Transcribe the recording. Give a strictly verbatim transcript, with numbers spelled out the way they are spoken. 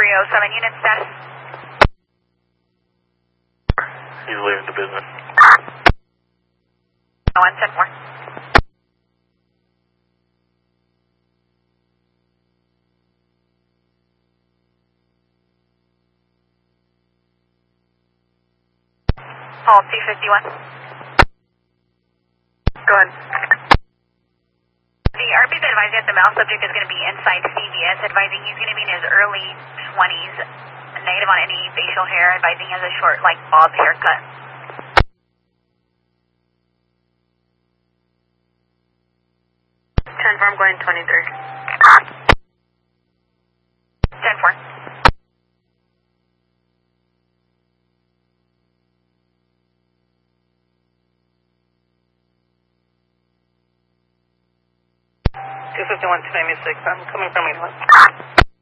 three oh seven unit status. He's leaving the business. one ten four. Hall two fifty-one. Go ahead. The R P is advising that the mouse subject is going to be inside C V S, advising he's going to be in his early twenties, negative on any facial hair, advising he has a short, like, bob haircut. ten four, I'm going twenty-three. ten four. two fifty-one, two ninety-six, I'm coming from England.